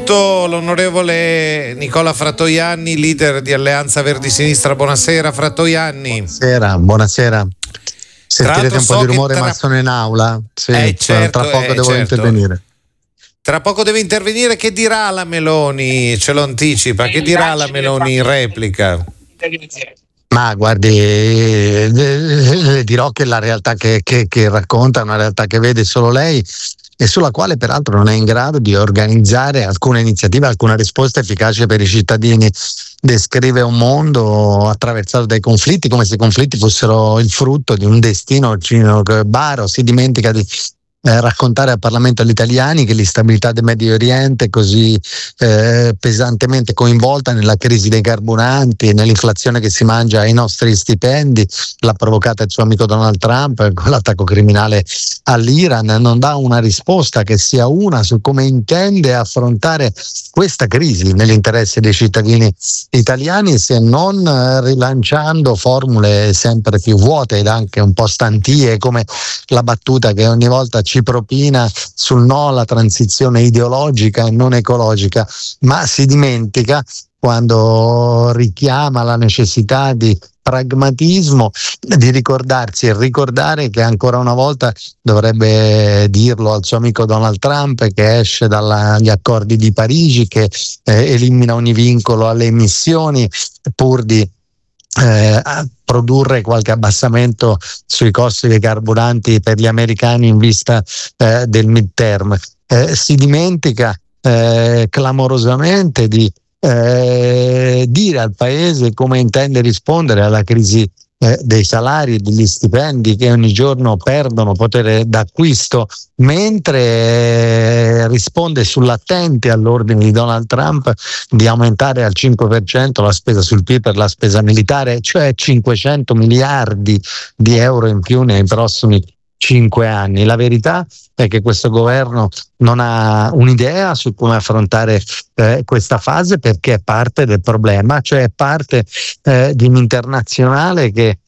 saluto l'onorevole Nicola Fratoianni, leader di Alleanza Verdi Sinistra. Buonasera Fratoianni. Buonasera. Sentirete un po' di rumore, ma sono in aula. Sì, certo, tra poco devo intervenire. Tra poco deve intervenire. Che dirà la Meloni? Ce lo anticipa. Che dirà la Meloni in replica? Ma guardi, le dirò che la realtà che racconta è una realtà che vede solo lei e sulla quale peraltro non è in grado di organizzare alcuna iniziativa, alcuna risposta efficace per i cittadini. Descrive un mondo attraversato dai conflitti, come se i conflitti fossero il frutto di un destino baro. Si dimentica di raccontare al Parlamento agli italiani che l'instabilità del Medio Oriente è così pesantemente coinvolta nella crisi dei carburanti, nell'inflazione che si mangia i nostri stipendi, l'ha provocata il suo amico Donald Trump con l'attacco criminale all'Iran. Non dà una risposta che sia una su come intende affrontare questa crisi nell'interesse dei cittadini italiani, se non rilanciando formule sempre più vuote ed anche un po' stantie, come la battuta che ogni volta ci propina sul no alla transizione ideologica e non ecologica, ma si dimentica, quando richiama la necessità di pragmatismo, di ricordarsi e ricordare che ancora una volta dovrebbe dirlo al suo amico Donald Trump, che esce dagli accordi di Parigi, che elimina ogni vincolo alle emissioni pur di produrre qualche abbassamento sui costi dei carburanti per gli americani in vista del midterm. Si dimentica clamorosamente di dire al Paese come intende rispondere alla crisi dei salari e degli stipendi che ogni giorno perdono potere d'acquisto, mentre risponde sull'attente all'ordine di Donald Trump di aumentare al 5% la spesa sul PIL per la spesa militare, cioè 500 miliardi di euro in più nei prossimi 5 anni. La verità è che questo governo non ha un'idea su come affrontare questa fase, perché è parte del problema, cioè è parte di un'internazionale che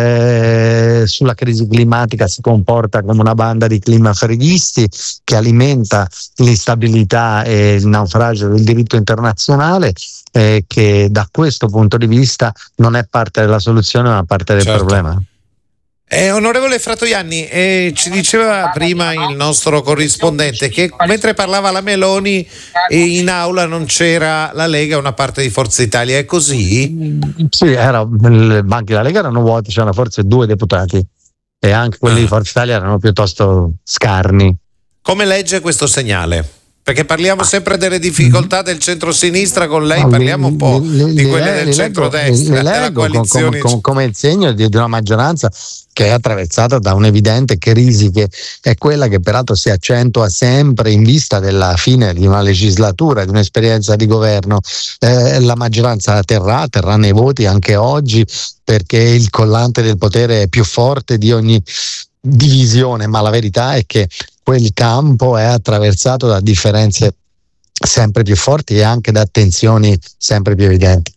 sulla crisi climatica si comporta come una banda di climafreghisti, che alimenta l'instabilità e il naufragio del diritto internazionale, che da questo punto di vista non è parte della soluzione ma parte del problema. Onorevole Fratoianni, ci diceva prima il nostro corrispondente che mentre parlava la Meloni in aula non c'era la Lega, una parte di Forza Italia. È così? Sì, i banchi della Lega erano vuoti, c'erano forse 2 deputati e anche quelli di Forza Italia erano piuttosto scarni. Come legge questo segnale? Perché parliamo sempre delle difficoltà del centro-sinistra, con lei parliamo un po' di quelle del centro-destra, della coalizione. Come il segno di una maggioranza che è attraversata da un'evidente crisi, che è quella che peraltro si accentua sempre in vista della fine di una legislatura, di un'esperienza di governo. La maggioranza terrà nei voti anche oggi, perché il collante del potere è più forte di ogni divisione, ma la verità è che quel campo è attraversato da differenze sempre più forti e anche da tensioni sempre più evidenti.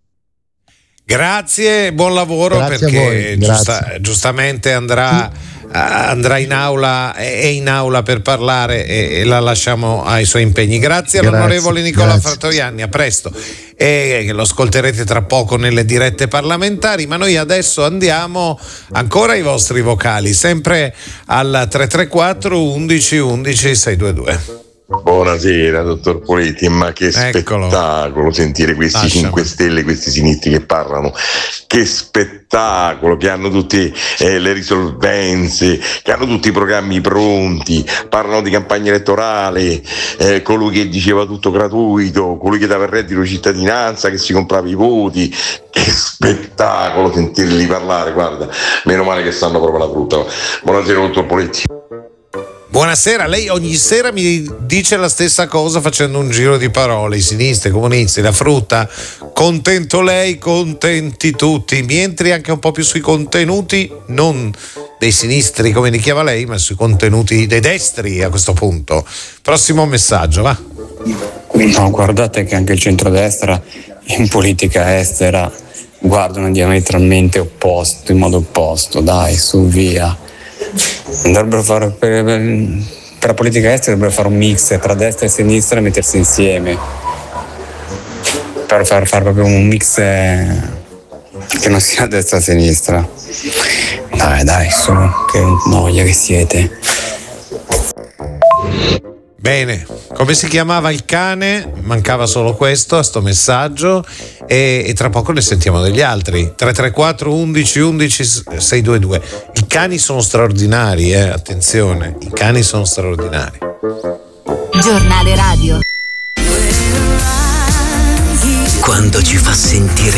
Grazie, buon lavoro. Grazie perché giustamente andrà in aula, è in aula per parlare e la lasciamo ai suoi impegni. Grazie all'onorevole Nicola Fratoianni, a presto. E lo ascolterete tra poco nelle dirette parlamentari, ma noi adesso andiamo ancora ai vostri vocali, sempre al 334 11 11 622. Buonasera dottor Poletti, ma che spettacolo sentire questi 5 Stelle, questi sinistri che parlano, che spettacolo, che hanno tutte le risolvenze, che hanno tutti i programmi pronti, parlano di campagna elettorale, colui che diceva tutto gratuito, colui che dava il reddito di cittadinanza, che si comprava i voti. Che spettacolo sentirli parlare, guarda, meno male che stanno proprio alla frutta. Buonasera dottor Poletti. Buonasera, lei ogni sera mi dice la stessa cosa facendo un giro di parole, i sinistri, i comunisti, la frutta. Contento lei, contenti tutti. Mi entri anche un po' più sui contenuti, non dei sinistri come li chiama lei, ma sui contenuti dei destri a questo punto. Prossimo messaggio, va. No, guardate che anche il centrodestra in politica estera guardano diametralmente in modo opposto, dai, su, via. Andrebbero a fare per la politica estera dovrebbe fare un mix tra destra e sinistra e mettersi insieme per far proprio un mix che non sia destra e sinistra. Dai, sono che noia che siete. Bene, come si chiamava il cane? Mancava solo questo a sto messaggio e tra poco ne sentiamo degli altri. 334 11 11 622. I cani sono straordinari, attenzione, i cani sono straordinari. Giornale radio. Quando ci fa sentire